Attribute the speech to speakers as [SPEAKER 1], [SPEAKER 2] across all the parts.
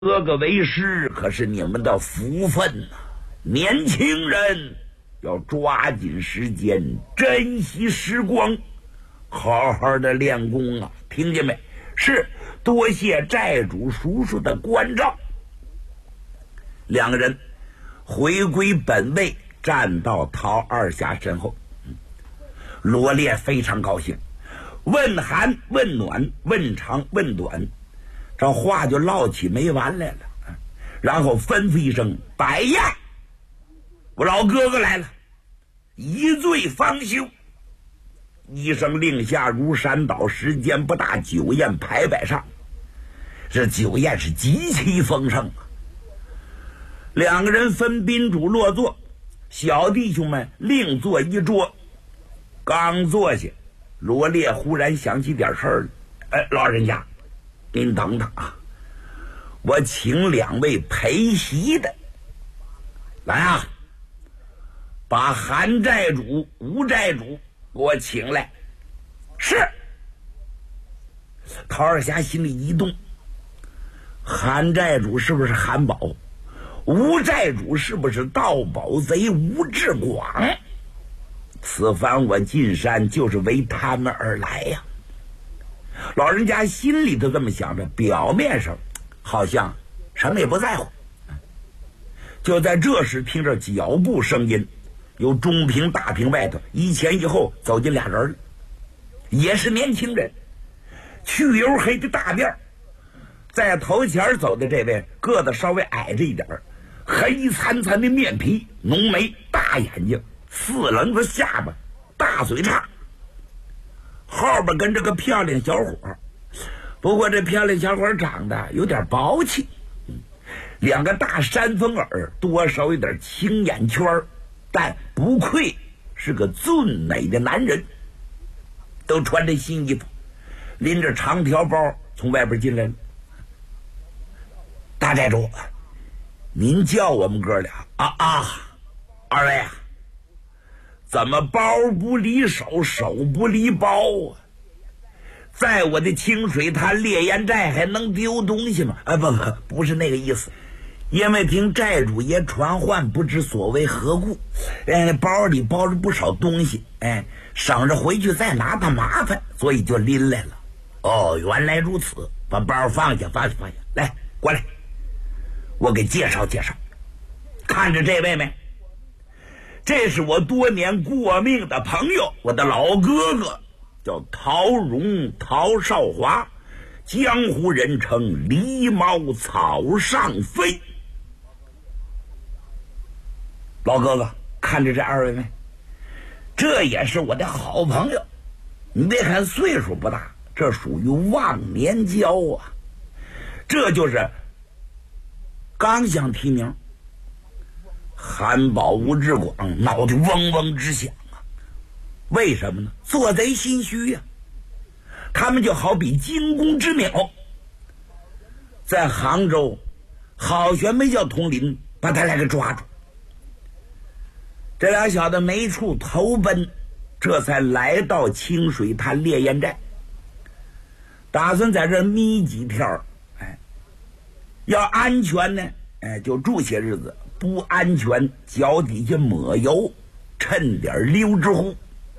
[SPEAKER 1] 哥哥为师可是你们的福分呐！年轻人要抓紧时间，珍惜时光，好好的练功啊！听见没？是，多谢寨主叔叔的关照。两个人回归本位，站到陶二侠身后。罗烈非常高兴，问寒问暖，问长问短，这话就唠起没完来了。然后吩咐一声：“摆宴！我老哥哥来了，一醉方休。”一声令下如山倒，时间不大，酒宴排摆上。这酒宴是极其丰盛啊！两个人分宾主落座，小弟兄们另坐一桌。刚坐下，罗烈忽然想起点事儿了。老人家，您等等啊！我请两位陪席的来啊，把韩寨主、吴寨主给我请来。是。陶二侠心里一动，韩寨主是不是韩宝？吴寨主是不是盗宝贼吴志广？此番我进山就是为他们而来呀！老人家心里头这么想着，表面上好像什么也不在乎。就在这时，听着脚步声音，由中庭大厅外头一前一后走进俩人，也是年轻人，去油黑的大辫，在头前走的这位个子稍微矮着一点，黑惨惨的面皮，浓眉大眼睛，四棱子下巴，大嘴叉，后边跟着个漂亮小伙。不过这漂亮小伙长得有点薄气，两个大山峰耳，多少有点青眼圈，但不愧是个俊美的男人。都穿着新衣服，拎着长条包从外边进来了。大寨主，您叫我们哥俩二位啊，怎么包不离手，手不离包啊？在我的清水滩烈焰寨还能丢东西吗？不是那个意思。因为听寨主爷传唤，不知所为何故，包里包着不少东西，省着回去再拿它麻烦，所以就拎来了。哦，原来如此，把包放下，来，过来，我给介绍介绍。看着这位没？这是我多年过命的朋友，我的老哥哥，叫陶荣，陶少华，江湖人称狸猫草上飞。老哥哥，看着这二位没？这也是我的好朋友。你别看岁数不大，这属于忘年交啊。这就是刚想提名，韩宝、吴志广脑袋嗡嗡直响啊！为什么呢？做贼心虚呀！他们就好比惊弓之鸟，在杭州好悬没叫统领把他俩给抓住。这俩小子没处投奔，这才来到清水滩烈焰寨，打算在这眯几天。要安全呢，就住些日子；不安全，脚底下抹油，趁点溜之乎。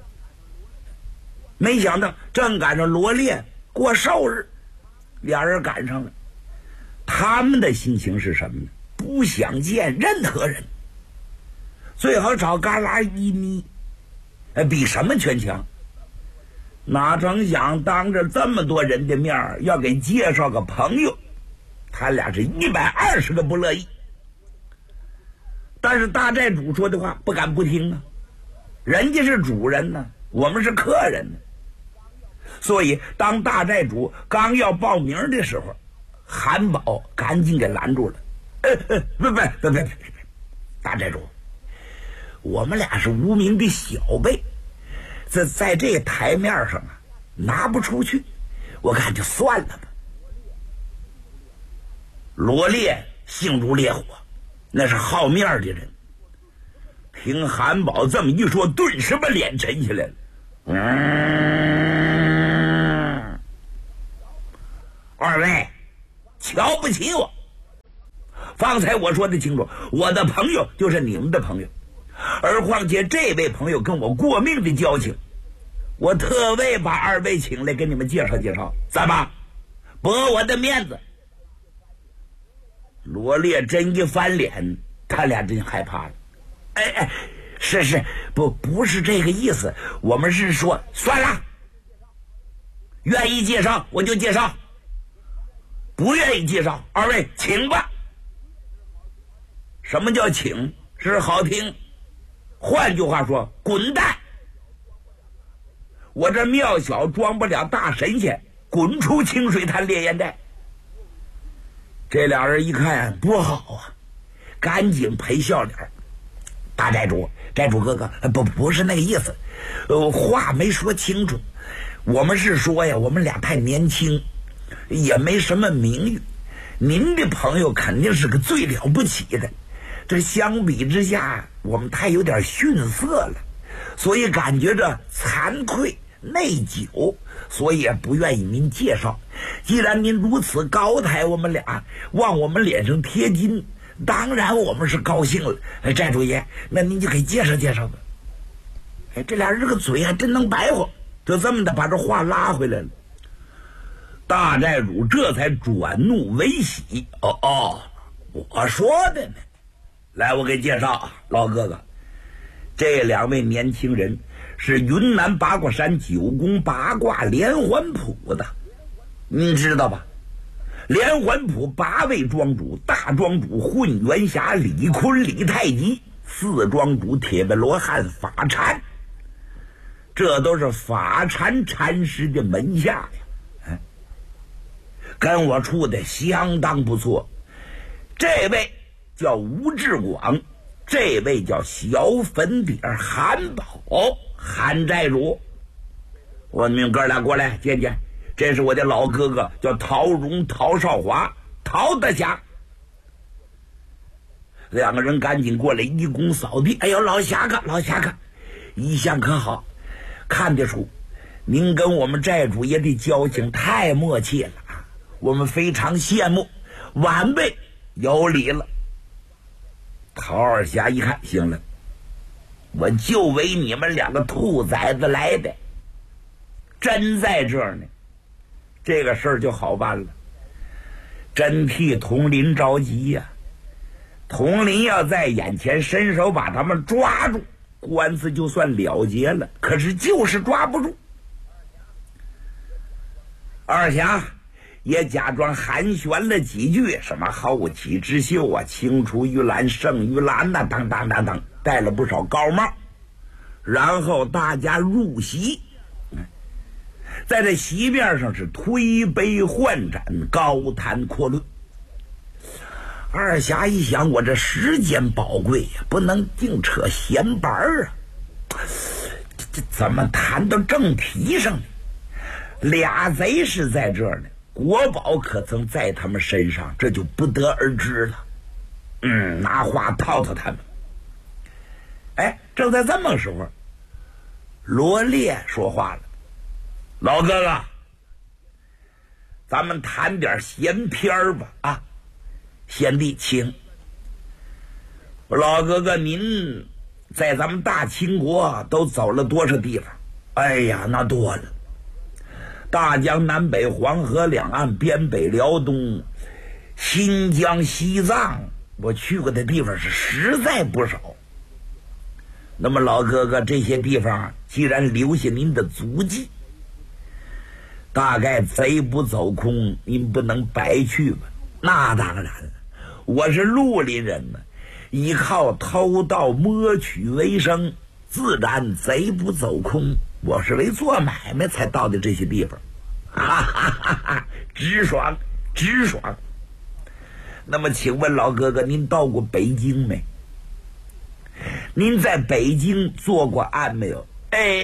[SPEAKER 1] 没想到正赶上罗烈过寿日，俩人赶上了。他们的心情是什么呢？不想见任何人，最好找旮旯一眯，比什么全强。哪成想当着这么多人的面要给介绍个朋友，他俩是120个不乐意。但是大寨主说的话不敢不听啊，人家是主人呢，我们是客人呢。所以当大寨主刚要报名的时候，韩宝赶紧给拦住了。别，大寨主，我们俩是无名的小辈，在这台面上啊拿不出去，我看就算了吧。罗烈性如烈火，那是好面的人，听韩宝这么一说，顿时把脸沉下来了。二位瞧不起我， 方才我说的清楚，我的朋友就是你们的朋友，而况且这位朋友跟我过命的交情，我特为把二位请来给你们介绍介绍，怎么驳我的面子？罗烈真一翻脸，他俩真害怕了。哎，是不是这个意思，我们是说算了，愿意介绍我就介绍，不愿意介绍二位请吧。什么叫请？是好听，换句话说滚蛋。我这庙小装不了大神仙，滚出清水潭烈焰寨。这俩人一看不好啊，赶紧赔笑脸。大寨主哥哥，不是那个意思，话没说清楚。我们是说呀，我们俩太年轻，也没什么名誉，您的朋友肯定是个最了不起的，这相比之下我们太有点逊色了，所以感觉着惭愧内疚，所以也不愿意您介绍。既然您如此高抬我们俩，往我们脸上贴金，当然我们是高兴了。寨主爷，那您就给介绍介绍吧。这俩人这个嘴还真能白话，就这么的把这话拉回来了。大寨主这才转怒为喜。我说的呢。来，我给介绍老哥哥，这两位年轻人是云南八卦山九宫八卦连环谱的，你知道吧？连环谱8位庄主，大庄主混元侠李坤李太极，四庄主铁背罗汉法禅，这都是法禅禅师的门下呀。跟我处的相当不错。这位叫吴志广，这位叫小粉底韩宝，韩寨主。我们哥俩过来见见，这是我的老哥哥，叫陶荣陶少华，陶大侠。两个人赶紧过来一躬扫地。哎呦，老侠客，一向可好，看得出您跟我们寨主爷的交情太默契了，我们非常羡慕，晚辈有礼了。陶二侠一看，行了，我就为你们两个兔崽子来的，真在这儿呢，这个事儿就好办了。真替佟林着急呀，佟林要在眼前伸手把他们抓住，官司就算了结了，可是就是抓不住。二侠也假装寒暄了几句，什么后起之秀啊，青出于蓝胜于蓝呐，等，戴了不少高帽。然后大家入席，在这席面上是推杯换盏，高谈阔论。二侠一想，我这时间宝贵呀，不能净扯闲白啊，这怎么谈到正题上呢？俩贼是在这儿呢，国宝可曾在他们身上，这就不得而知了。拿话套他们。正在这么时候，罗烈说话了：“老哥哥，咱们谈点闲篇吧啊！贤弟，请。老哥哥，您在咱们大清国都走了多少地方？哎呀，那多了。大江南北、黄河两岸、边北辽东、新疆、西藏，我去过的地方是实在不少。那么老哥哥，这些地方既然留下您的足迹，大概贼不走空，您不能白去吧？那当然了，我是绿林人呢，依靠偷盗摸取为生，自然贼不走空。我是为做买卖才到的这些地方，哈哈哈哈，直爽。那么请问老哥哥，您到过北京没？您在北京做过案没有？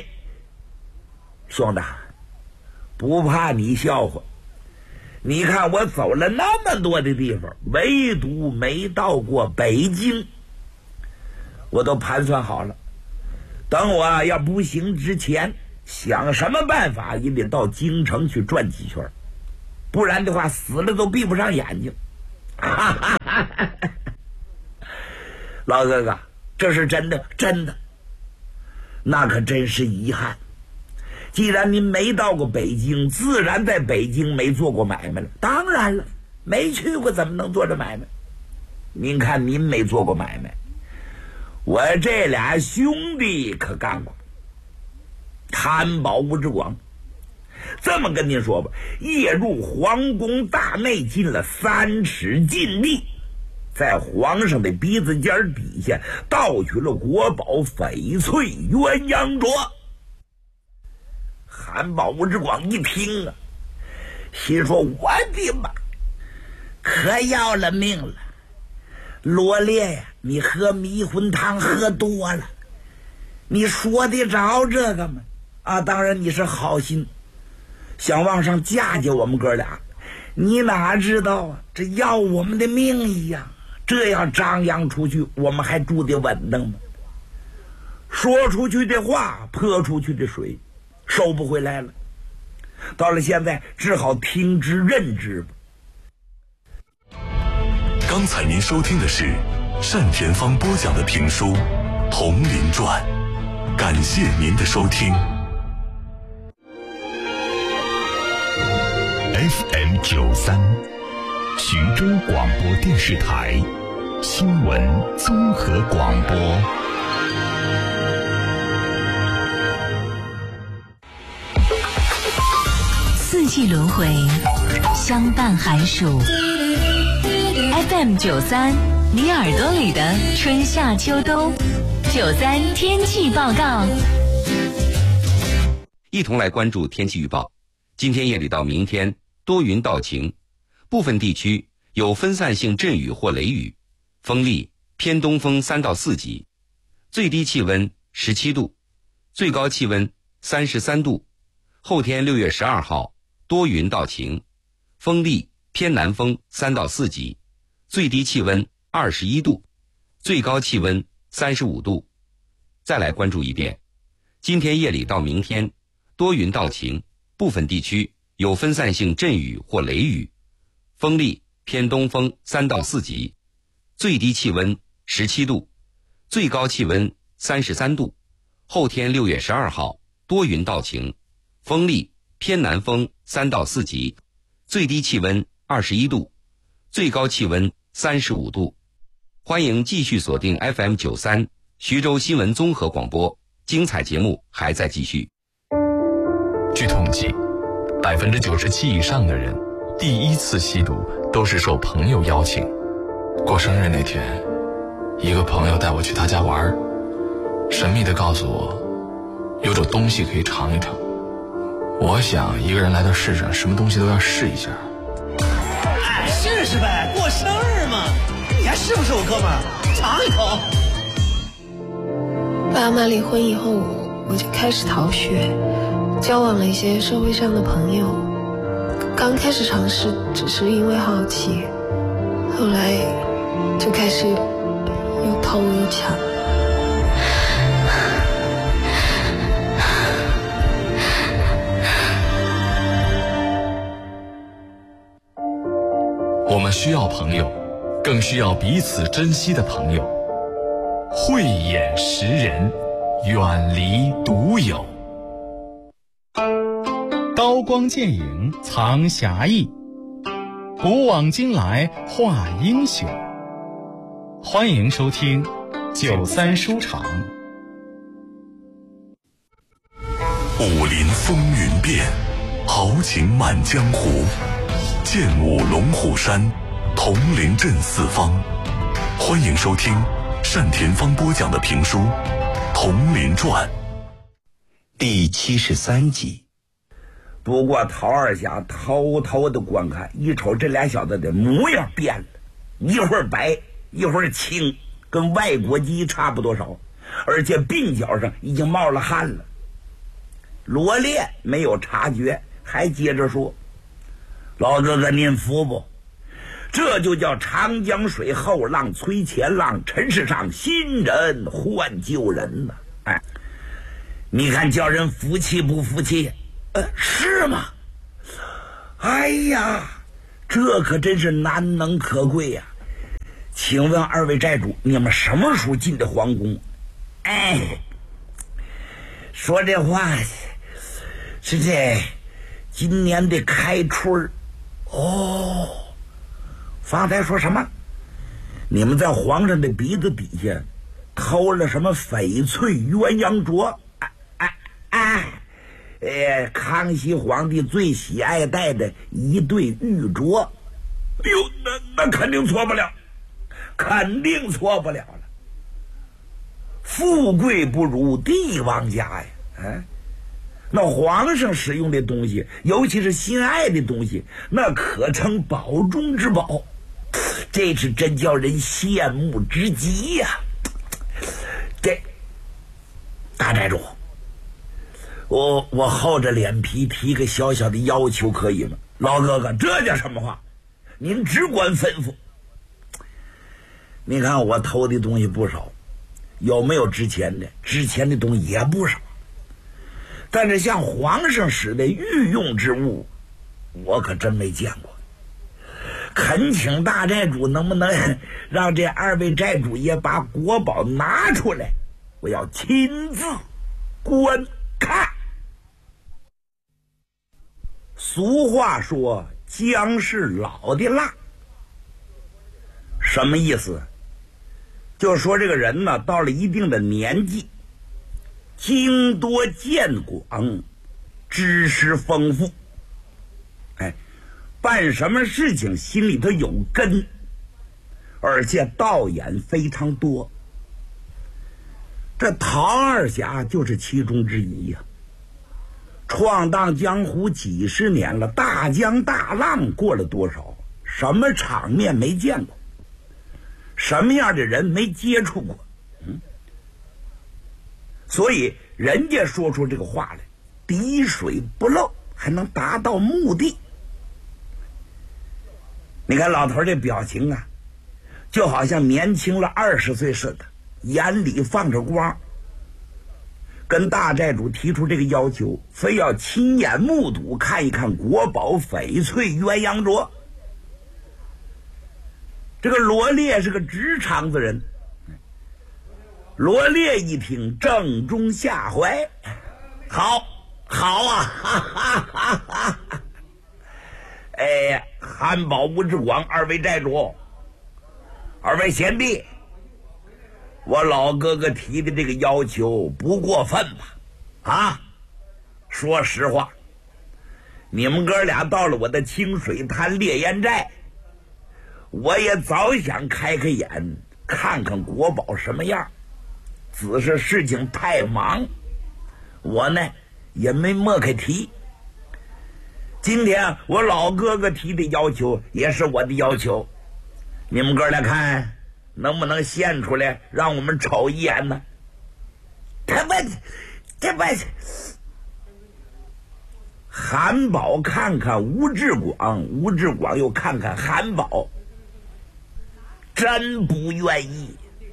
[SPEAKER 1] 兄弟，不怕你笑话，你看我走了那么多的地方，唯独没到过北京。我都盘算好了，等我要不行之前，想什么办法也得到京城去转几圈，不然的话死了都闭不上眼睛。 老哥哥，这是真的，真的。那可真是遗憾。既然您没到过北京，自然在北京没做过买卖了。当然了，没去过怎么能做这买卖？您看您没做过买卖，我这俩兄弟可干过。谭宝吴志广，这么跟您说吧，夜入皇宫大内，进了3尺禁地，在皇上的鼻子尖底下盗取了国宝翡翠鸳鸯镯。韩宝吴志广一听啊，心说我的妈，可要了命了！罗烈呀，你喝迷魂汤喝多了，你说得着这个吗？啊，当然你是好心，想往上嫁接我们哥俩，你哪知道啊，这要我们的命一样，这样张扬出去，我们还住得稳当吗？说出去的话，泼出去的水，收不回来了。到了现在，只好听之任之吧。
[SPEAKER 2] 刚才您收听的是单田芳播讲的评书《铜陵传》，感谢您的收听。FM93，徐州广播电视台新闻综合广播。
[SPEAKER 3] 四季轮回，相伴寒暑。FM93，你耳朵里的春夏秋冬。93天气报告。
[SPEAKER 4] 一同来关注天气预报。今天夜里到明天多云到晴，部分地区有分散性阵雨或雷雨，风力偏东风3到4级，最低气温17度，最高气温33度。后天6月12号多云到晴，风力偏南风3到4级，最低气温21度，最高气温35度。再来关注一遍，今天夜里到明天多云到晴，部分地区有分散性阵雨或雷雨，风力偏东风3到4级，最低气温17度，最高气温33度。后天6月12号多云到晴，风力偏南风3到4级，最低气温21度，最高气温35度。欢迎继续锁定 FM93 徐州新闻综合广播，精彩节目还在继续。
[SPEAKER 2] 据统计，97%以上的人第一次吸毒都是受朋友邀请。
[SPEAKER 5] 过生日那天，一个朋友带我去他家玩，神秘地告诉我有种东西可以尝一尝。我想一个人来到世上，什么东西都要试一下。
[SPEAKER 6] 哎，试试呗，过生日嘛，你还是不是我哥们儿？尝一口。
[SPEAKER 7] 爸妈离婚以后，我就开始逃学，交往了一些社会上的朋友。刚开始尝试只是因为好奇，后来就开始又偷又抢。
[SPEAKER 2] 我们需要朋友，更需要彼此珍惜的朋友。慧眼识人，远离独有。
[SPEAKER 8] 刀光剑影藏侠义，古往今来画英雄。欢迎收听93书场。
[SPEAKER 2] 武林风云变，豪情满江湖。剑舞龙虎山，铜陵镇四方。欢迎收听单田芳播讲的评书《铜陵传》
[SPEAKER 1] 第73集。不过陶二侠偷偷的观看，一瞅这俩小子的模样变了，一会儿白一会儿青，跟外国鸡差不多少，而且鬓角上已经冒了汗了。罗烈没有察觉，还接着说：老哥哥您服不？这就叫长江水后浪推前浪，尘世上新人换旧人呐！哎，你看叫人服气不服气？是吗？哎呀，这可真是难能可贵呀！ 请问二位寨主，你们什么时候进的皇宫？哎，说这话是这今年的开春哦。方才说什么？你们在皇上的鼻子底下偷了什么翡翠鸳鸯镯？康熙皇帝最喜爱戴的一对玉镯。哎呦，那肯定错不了，肯定错不了了。富贵不如帝王家呀！那皇上使用的东西，尤其是心爱的东西，那可称宝中之宝，这是真叫人羡慕之极呀！这大寨主，我厚着脸皮提个小小的要求可以吗？老哥哥，这叫什么话？您只管吩咐。你看我偷的东西不少，有没有值钱的？值钱的东西也不少，但是像皇上使的御用之物，我可真没见过。恳请大寨主能不能让这二位寨主爷把国宝拿出来，我要亲自观看。俗话说姜是老的辣，什么意思？就是说这个人呢，到了一定的年纪，经多见广，知识丰富，办什么事情心里头有根，而且道眼非常多。这陶二侠就是其中之一呀。闯荡江湖几十年了，大江大浪过了多少，什么场面没见过，什么样的人没接触过，所以人家说出这个话来，滴水不漏，还能达到目的。你看老头这表情啊，就好像年轻了20岁似的，眼里放着光。跟大寨主提出这个要求，非要亲眼目睹看一看国宝翡翠鸳鸯镯。这个罗烈是个直肠子人，罗烈一听正中下怀，好啊，哈哈哈哈！韩宝、吴志广二位寨主，二位贤弟，我老哥哥提的这个要求不过分吧？说实话，你们哥俩到了我的清水滩烈焰寨，我也早想开眼，看看国宝什么样，只是事情太忙，我呢也没莫开提。今天我老哥哥提的要求也是我的要求，你们哥俩看能不能献出来让我们瞅一眼呢？这不韩宝看看吴志广，吴志广又看看韩宝，真不愿意。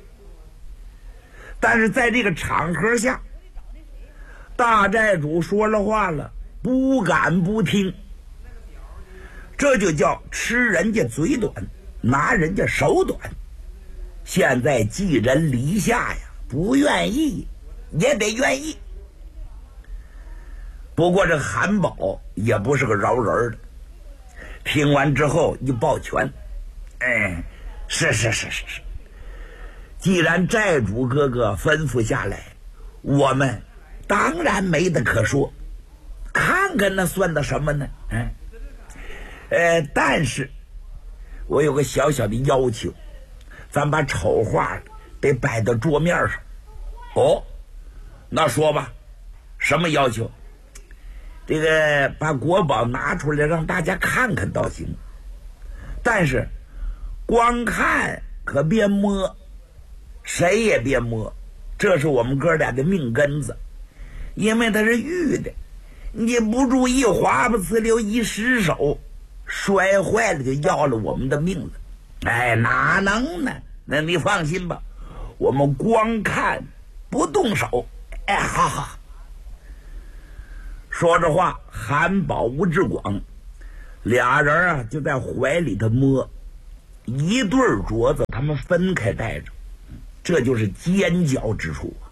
[SPEAKER 1] 但是在这个场合下，大寨主说了话了，不敢不听。这就叫吃人家嘴短，拿人家手短。现在寄人篱下呀，不愿意也得愿意。不过这韩宝也不是个饶人的，听完之后一抱拳，是，既然寨主哥哥吩咐下来，我们当然没得可说，看看那算得什么呢？但是我有个小小的要求，咱把丑画得摆到桌面上。那说吧，什么要求？这个把国宝拿出来让大家看看倒行，但是光看可别摸，谁也别摸，这是我们哥俩的命根子，因为它是玉的，你不注意滑不呲溜一失手，摔坏了就要了我们的命了。哪能呢？那你放心吧，我们光看不动手。好。说着话，韩宝、吴志广俩人就在怀里头摸。 一对镯子他们分开戴着，这就是尖角之处啊。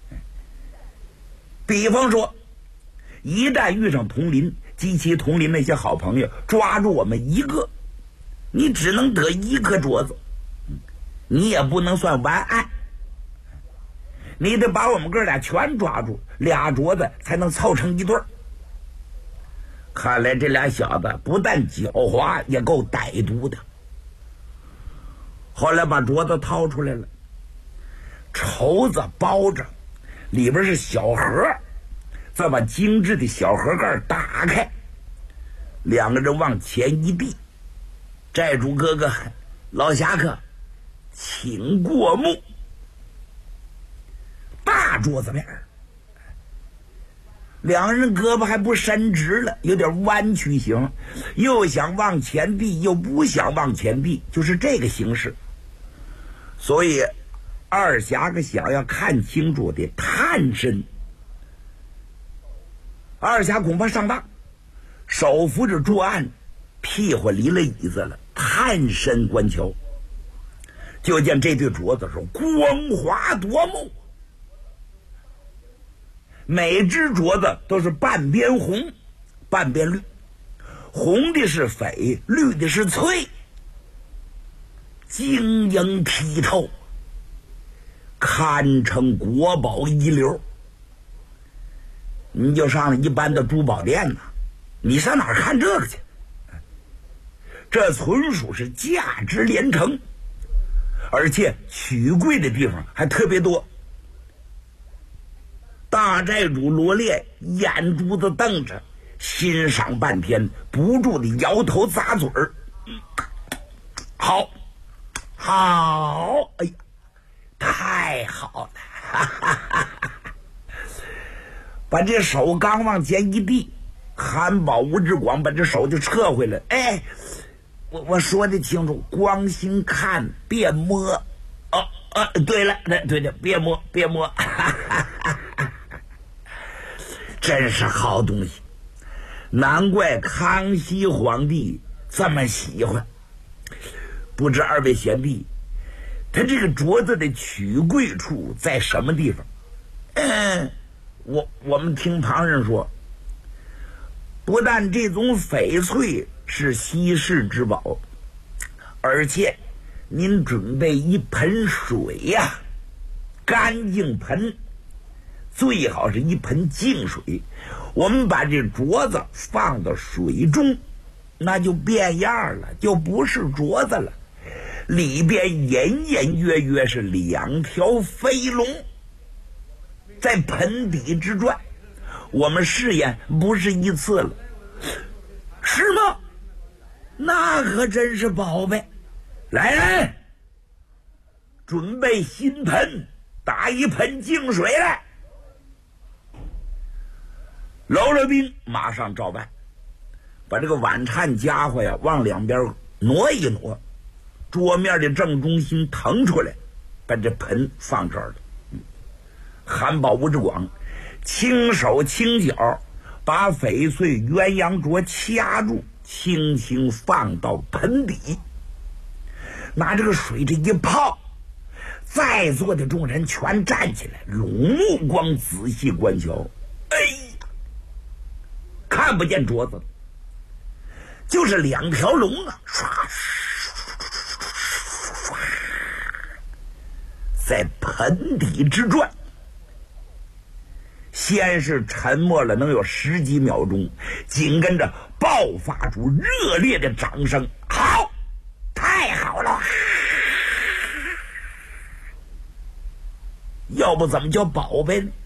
[SPEAKER 1] 比方说，一旦遇上同邻及其同邻那些好朋友抓住我们一个，你只能得一颗镯子，你也不能算完案，你得把我们哥俩全抓住，俩镯子才能凑成一对儿。看来这俩小子不但狡猾，也够歹毒的。后来把镯子掏出来了，绸子包着，里边是小盒，再把精致的小盒盖打开，两个人往前一递，债主哥哥，老侠客，请过目。大桌子面儿，两人胳膊还不伸直了，有点弯曲形，又想往前递又不想往前递，就是这个形式。所以二侠客想要看清楚得探身，二侠恐怕上当，手扶着桌案，屁股离了椅子了，探身观瞧，就见这对镯子是光滑夺目，每只镯子都是半边红半边绿，红的是翡，绿的是翠，晶莹剔透，堪称国宝一流。你就上了一般的珠宝店呐，你上哪儿看这个去？这纯属是价值连城，而且取贵的地方还特别多。大债主罗烈眼珠子瞪着，欣赏半天，不住的摇头咂嘴儿。好，好，哎呀，太好了！哈哈哈哈，把这手刚往前一递，韩宝吴志广把这手就撤回来。哎，我说的清楚，光心看，别摸。对了，别摸，别摸。真是好东西，难怪康熙皇帝这么喜欢。不知二位贤弟，他这个镯子的取贵处在什么地方？我们听旁人说，不但这种翡翠是稀世之宝，而且您准备一盆水呀，干净盆，最好是一盆净水，我们把这镯子放到水中，那就变样了，就不是镯子了，里边隐隐约约是两条飞龙在盆底之转。我们试验不是一次了。是吗？那可真是宝贝。来人，准备新盆，打一盆净水来。喽啰兵马上照办，把这个碗铲家伙呀往两边挪一挪，桌面的正中心腾出来，把这盆放这儿了。韩宝吴志广轻手轻脚把翡翠鸳鸯镯掐住，轻轻放到盆底，拿这个水这一泡，在座的众人全站起来，拢目光仔细观瞧。哎，看不见镯子了，就是两条龙啊，唰在盆底之转。先是沉默了能有10几秒钟，紧跟着爆发出热烈的掌声。好，太好了！要不怎么叫宝贝呢？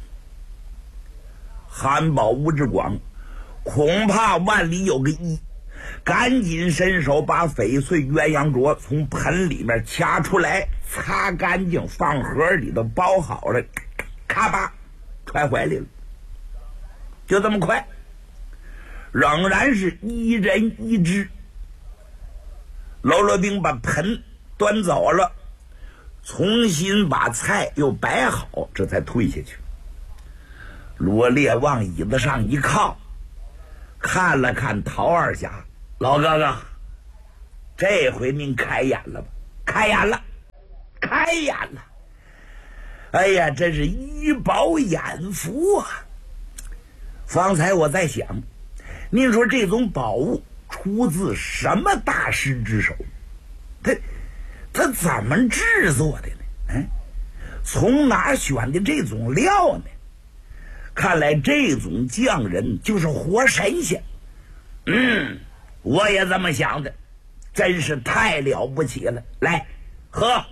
[SPEAKER 1] 韩宝吴志广恐怕万里有个一，赶紧伸手把翡翠鸳鸯镯从盆里面掐出来，擦干净，放盒里头包好了，咔吧揣怀里了。就这么快，仍然是一人一只。喽啰兵把盆端走了，重新把菜又摆好，这才退下去。罗烈往椅子上一靠，看了看陶二侠，老哥哥， 这回您开眼了吧？开眼了，开眼了！哎呀，真是以宝眼福啊！方才我在想，您说这种宝物出自什么大师之手？他怎么制作的呢？从哪选的这种料呢？看来这种匠人就是活神仙。我也这么想的，真是太了不起了。来，喝。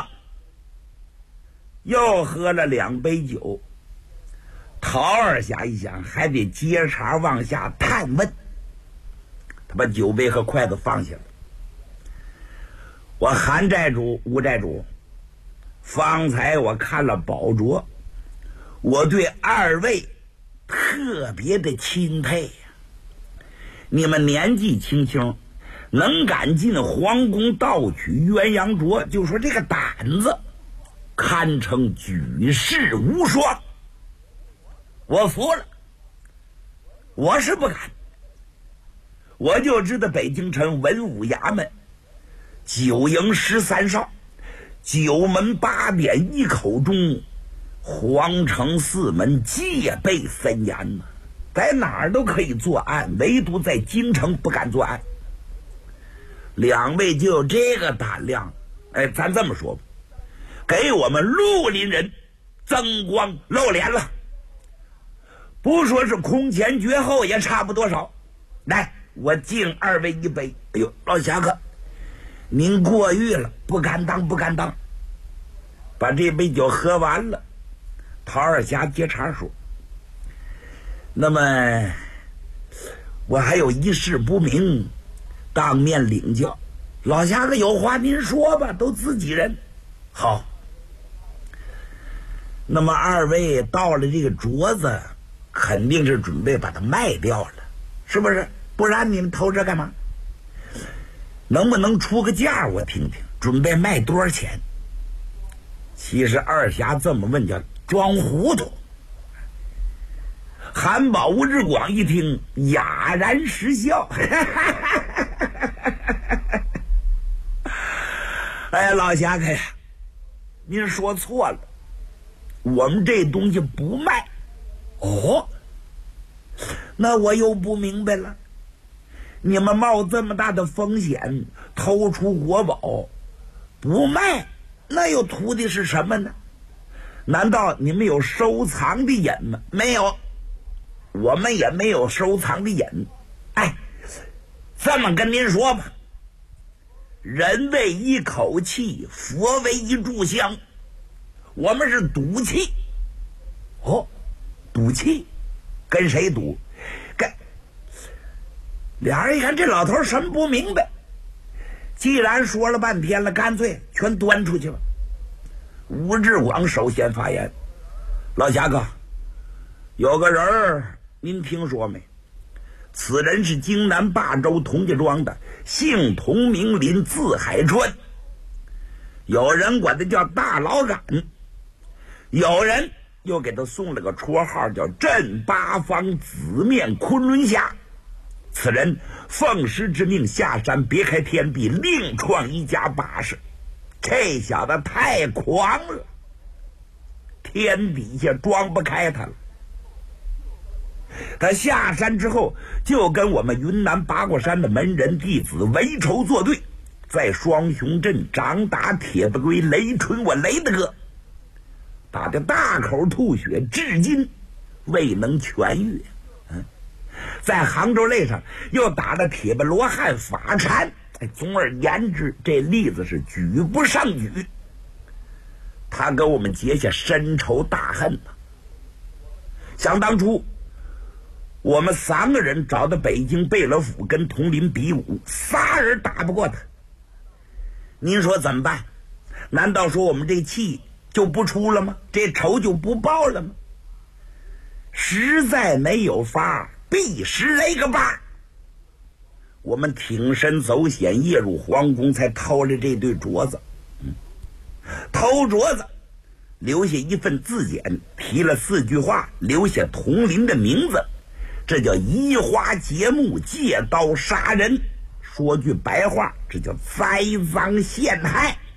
[SPEAKER 1] 又喝了2杯酒，陶二侠一想，还得接茬往下探问。他把酒杯和筷子放下了。我韩寨主、吴寨主，方才我看了宝镯，我对2位特别的钦佩呀。你们年纪轻轻，能敢进皇宫盗取鸳鸯镯，就说这个胆子堪称举世无双。我服了，我是不敢。我就知道北京城文武衙门9营13哨9门8点1口中，皇城4门戒备森严呢，在哪儿都可以作案，唯独在京城不敢作案。2位就有这个胆量，咱这么说吧，给我们绿林人增光露脸了。不说是空前绝后，也差不多少。来，我敬2位一杯。哎呦，老侠客，您过誉了，不敢当。把这杯酒喝完了，陶二侠接茬说：“那么我还有一事不明，当面领教。老侠客有话您说吧，都自己人。好，那么2位到了这个镯子，肯定是准备把它卖掉了，是不是？不然你们偷这干嘛？能不能出个价我听听，准备卖多少钱？”其实二侠这么问叫装糊涂。韩宝、吴志广一听哑然失笑。哎呀，老侠客呀，您说错了，我们这东西不卖。哦，那我又不明白了，你们冒这么大的风险偷出国宝不卖，那又图的是什么呢？难道你们有收藏的瘾吗？没有，我们也没有收藏的瘾。这么跟您说吧，人为一口气，佛为一炷香，我们是赌气。哦，赌气，跟谁赌？跟俩人一看这老头什么不明白，既然说了半天了，干脆全端出去吧。吴志广首先发言：“老侠客，有个人儿您听说没？此人是京南霸州童家庄的，姓童名林，字海川。有人管他叫大老杆，有人又给他送了个绰号叫镇八方紫面昆仑侠。此人奉师之命下山别开天地，另创一家把式。这小子太狂了，天底下装不开他了。他下山之后就跟我们云南八卦山的门人弟子为仇作对，在双雄镇掌打铁不龟雷春，我雷大哥打得大口吐血，至今未能痊愈。在杭州擂上又打了铁背罗汉法禅。总而言之，这例子是举不胜举。他跟我们结下深仇大恨呢。想当初我们3个人找到北京贝勒府跟佟林比武，3人打不过他。您说怎么办？难道说我们这气就不出了吗？这仇就不报了吗？实在没有法，必时来个把。我们挺身走险，夜入皇宫，才偷了这对镯子。偷镯子留下一份字典，提了4句话，留下佟林的名字，这叫移花接木，借刀杀人。 说句白话，这叫栽赃陷害。